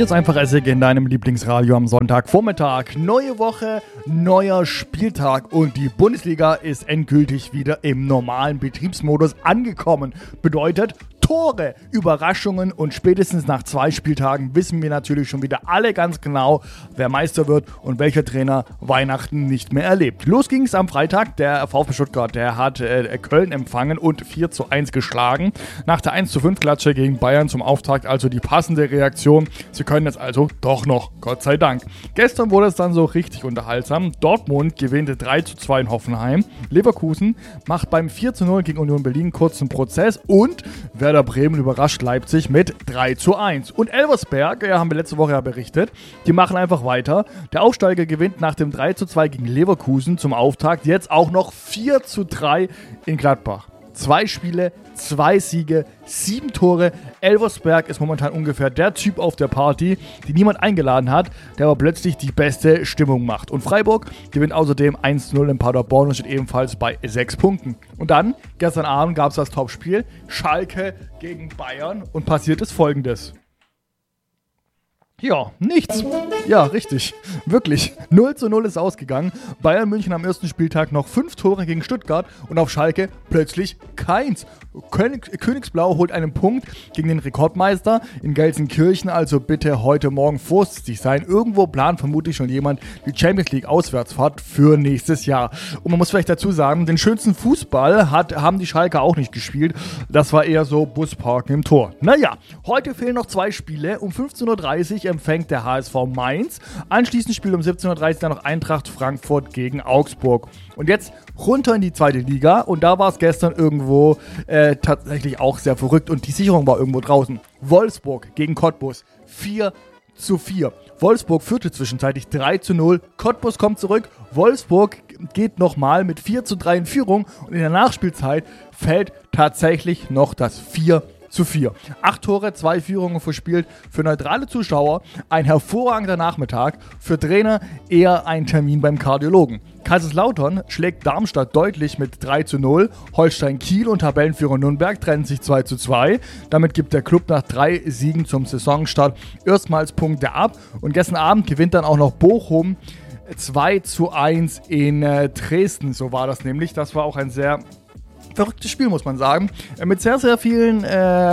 Hier ist einfach Essig in deinem Lieblingsradio am Sonntagvormittag. Neue Woche, neuer Spieltag und die Bundesliga ist endgültig wieder im normalen Betriebsmodus angekommen. Bedeutet Tore, Überraschungen und spätestens nach 2 Spieltagen wissen wir natürlich schon wieder alle ganz genau, wer Meister wird und welcher Trainer Weihnachten nicht mehr erlebt. Los ging es am Freitag, der VfB Stuttgart, der hat Köln empfangen und 4:1 geschlagen. Nach der 1:5-Klatsche gegen Bayern zum Auftakt also die passende Reaktion. Sie können es also doch noch, Gott sei Dank. Gestern wurde es dann so richtig unterhaltsam. Dortmund gewinnte 3:2 in Hoffenheim. Leverkusen macht beim 4:0 gegen Union Berlin kurzen Prozess und Werder Bremen überrascht Leipzig mit 3:1. Und Elversberg, haben wir letzte Woche ja berichtet, die machen einfach weiter. Der Aufsteiger gewinnt nach dem 3:2 gegen Leverkusen zum Auftakt jetzt auch noch 4:3 in Gladbach. 2 Spiele, 2 Siege, 7 Tore. Elversberg ist momentan ungefähr der Typ auf der Party, den niemand eingeladen hat, der aber plötzlich die beste Stimmung macht. Und Freiburg gewinnt außerdem 1:0 in Paderborn und steht ebenfalls bei 6 Punkten. Und dann, gestern Abend gab es das Topspiel, Schalke gegen Bayern und passiert ist Folgendes. Ja, nichts. Ja, richtig. Wirklich. 0:0 ist ausgegangen. Bayern München am ersten Spieltag noch 5 Tore gegen Stuttgart und auf Schalke plötzlich keins. Königsblau holt einen Punkt gegen den Rekordmeister in Gelsenkirchen, also bitte heute Morgen vorsichtig sein. Irgendwo plant vermutlich schon jemand die Champions League Auswärtsfahrt für nächstes Jahr. Und man muss vielleicht dazu sagen, den schönsten Fußball haben die Schalker auch nicht gespielt. Das war eher so Busparken im Tor. Naja, heute fehlen noch 2 Spiele. Um 15:30 Uhr empfängt der HSV Mainz. Anschließend spielt um 17:30 Uhr dann noch Eintracht Frankfurt gegen Augsburg. Und jetzt runter in die 2. Liga und da war es gestern irgendwo tatsächlich auch sehr verrückt und die Sicherung war irgendwo draußen. Wolfsburg gegen Cottbus 4:4. Wolfsburg führte zwischenzeitlich 3:0. Cottbus kommt zurück. Wolfsburg geht nochmal mit 4:3 in Führung und in der Nachspielzeit fällt tatsächlich noch das 4:4. 8 Tore, 2 Führungen verspielt. Für neutrale Zuschauer ein hervorragender Nachmittag. Für Trainer eher ein Termin beim Kardiologen. Kaiserslautern schlägt Darmstadt deutlich mit 3:0. Holstein Kiel und Tabellenführer Nürnberg trennen sich 2:2. Damit gibt der Club nach 3 Siegen zum Saisonstart erstmals Punkte ab. Und gestern Abend gewinnt dann auch noch Bochum 2:1 in Dresden. So war das nämlich. Das war auch ein sehr verrücktes Spiel, muss man sagen. Mit sehr, sehr vielen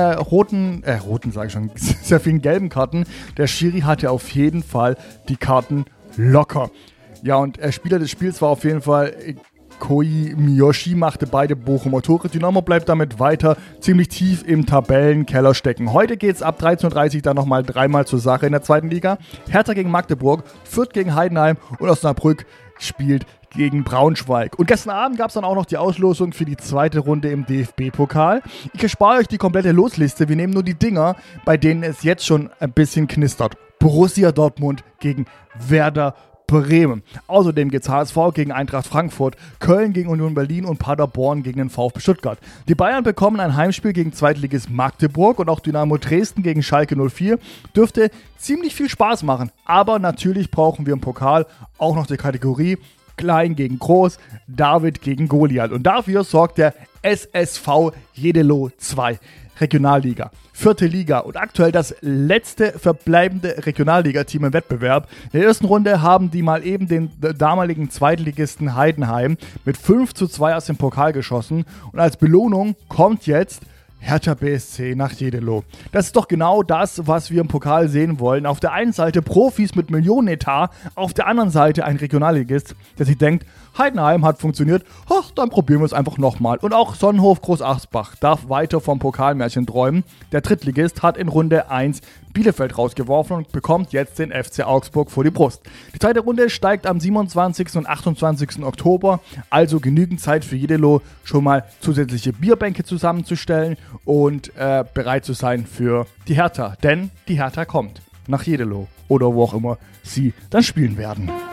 sehr vielen gelben Karten. Der Schiri hatte auf jeden Fall die Karten locker. Ja, und Spieler des Spiels war auf jeden Fall Koi Miyoshi, machte beide Bochumer Tore. Dynamo bleibt damit weiter ziemlich tief im Tabellenkeller stecken. Heute geht es ab 13:30 Uhr dann nochmal 3-mal zur Sache in der 2. Liga. Hertha gegen Magdeburg, Fürth gegen Heidenheim und Osnabrück spielt gegen Braunschweig. Und gestern Abend gab es dann auch noch die Auslosung für die 2. Runde im DFB-Pokal. Ich erspare euch die komplette Losliste. Wir nehmen nur die Dinger, bei denen es jetzt schon ein bisschen knistert. Borussia Dortmund gegen Werder Bremen. Außerdem geht's HSV gegen Eintracht Frankfurt, Köln gegen Union Berlin und Paderborn gegen den VfB Stuttgart. Die Bayern bekommen ein Heimspiel gegen Zweitligist Magdeburg und auch Dynamo Dresden gegen Schalke 04. Dürfte ziemlich viel Spaß machen. Aber natürlich brauchen wir im Pokal auch noch die Kategorie Klein gegen Groß, David gegen Goliath. Und dafür sorgt der SSV Jedelo 2. Regionalliga, 4. Liga und aktuell das letzte verbleibende Regionalliga-Team im Wettbewerb. In der ersten Runde haben die mal eben den damaligen Zweitligisten Heidenheim mit 5:2 aus dem Pokal geschossen und als Belohnung kommt jetzt Hertha BSC nach Jedelo. Das ist doch genau das, was wir im Pokal sehen wollen. Auf der einen Seite Profis mit Millionenetat, auf der anderen Seite ein Regionalligist, der sich denkt, Heidenheim hat funktioniert, dann probieren wir es einfach nochmal. Und auch Sonnenhof Großachsbach darf weiter vom Pokalmärchen träumen. Der Drittligist hat in Runde 1 Bielefeld rausgeworfen und bekommt jetzt den FC Augsburg vor die Brust. Die 2. Runde steigt am 27. und 28. Oktober, also genügend Zeit für Jedelo, schon mal zusätzliche Bierbänke zusammenzustellen und bereit zu sein für die Hertha. Denn die Hertha kommt nach Jedelo oder wo auch immer sie dann spielen werden.